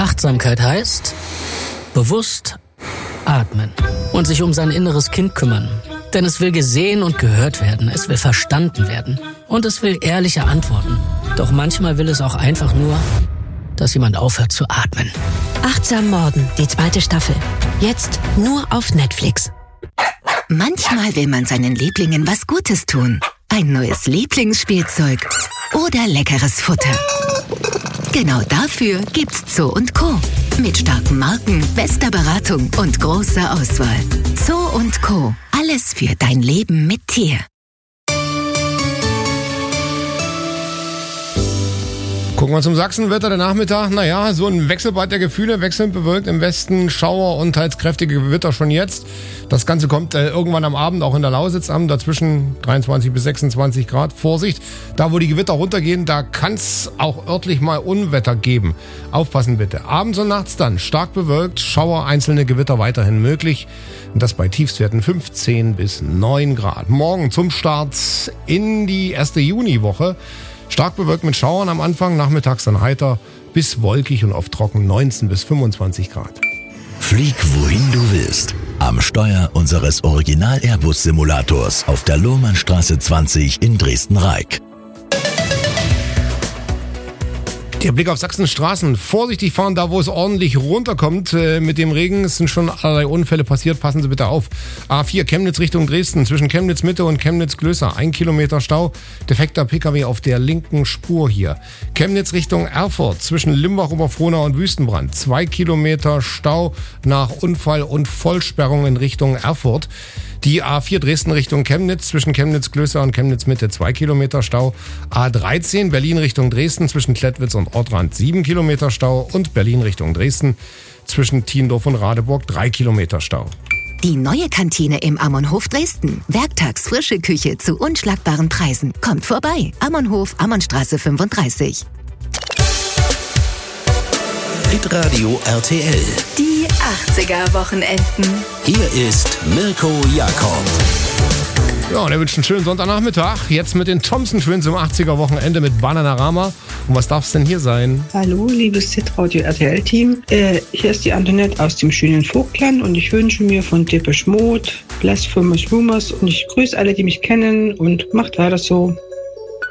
Achtsamkeit heißt bewusst atmen und sich um sein inneres Kind kümmern. Denn es will gesehen und gehört werden, es will verstanden werden und es will ehrliche Antworten. Doch manchmal will es auch einfach nur, dass jemand aufhört zu atmen. Achtsam Morden, die 2. Staffel. Jetzt nur auf Netflix. Manchmal will man seinen Lieblingen was Gutes tun. Ein neues Lieblingsspielzeug oder leckeres Futter. Genau dafür gibt's Zoo & Co. Mit starken Marken, bester Beratung und großer Auswahl. Zoo & Co. Alles für dein Leben mit Tier. Gucken wir zum Sachsenwetter, der Nachmittag. Naja, so ein Wechselbad der Gefühle, wechselnd bewölkt im Westen, Schauer und teils kräftige Gewitter schon jetzt. Das Ganze kommt irgendwann am Abend auch in der Lausitz an, dazwischen 23 bis 26 Grad. Vorsicht, da wo die Gewitter runtergehen, da kann es auch örtlich mal Unwetter geben. Aufpassen bitte. Abends und nachts dann stark bewölkt, Schauer, einzelne Gewitter weiterhin möglich. Und das bei Tiefstwerten 15 bis 9 Grad. Morgen zum Start in die erste Juniwoche. Stark bewölkt mit Schauern am Anfang, nachmittags dann heiter bis wolkig und oft trocken 19 bis 25 Grad. Flieg wohin du willst. Am Steuer unseres Original-Airbus-Simulators auf der Lohmannstraße 20 in Dresden-Reik. Der Blick auf Sachsens Straßen. Vorsichtig fahren, da wo es ordentlich runterkommt mit dem Regen. Es sind schon allerlei Unfälle passiert. Passen Sie bitte auf. A4 Chemnitz Richtung Dresden. Zwischen Chemnitz Mitte und Chemnitz Glöser. 1 Kilometer Stau. Defekter Pkw auf der linken Spur hier. Chemnitz Richtung Erfurt. Zwischen Limbach-Oberfrohnau und Wüstenbrand. 2 Kilometer Stau nach Unfall und Vollsperrung in Richtung Erfurt. Die A4 Dresden Richtung Chemnitz, zwischen Chemnitz-Glöser und Chemnitz-Mitte 2 Kilometer Stau. A13 Berlin Richtung Dresden, zwischen Klettwitz und Ortrand 7 Kilometer Stau. Und Berlin Richtung Dresden, zwischen Tiendorf und Radeburg 3 Kilometer Stau. Die neue Kantine im Ammonhof Dresden. Werktags frische Küche zu unschlagbaren Preisen. Kommt vorbei. Ammonhof, Ammonnstraße 35. Hitradio RTL. Die 80er-Wochenenden. Hier ist Mirko Jakob. Ja, und er wünscht einen schönen Sonntagnachmittag. Jetzt mit den Thompson Twins im 80er-Wochenende mit Bananarama. Und was darf es denn hier sein? Hallo, liebes Hitradio RTL-Team. Hier ist die Antoinette aus dem schönen Vogtland und ich wünsche mir von Depeche Mode, Blasphemous Rumors und ich grüße alle, die mich kennen und macht weiter so.